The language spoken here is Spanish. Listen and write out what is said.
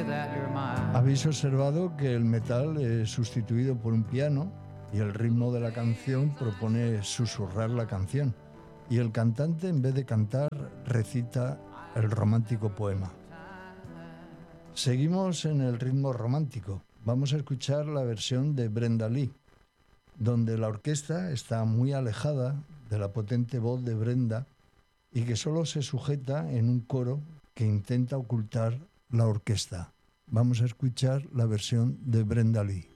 Habéis observado que el metal es sustituido por un piano y el ritmo de la canción propone susurrar la canción. Y el cantante, en vez de cantar, recita el romántico poema. Seguimos en el ritmo romántico. Vamos a escuchar la versión de Brenda Lee, donde la orquesta está muy alejada de la potente voz de Brenda y que solo se sujeta en un coro que intenta ocultar la orquesta. Vamos a escuchar la versión de Brenda Lee.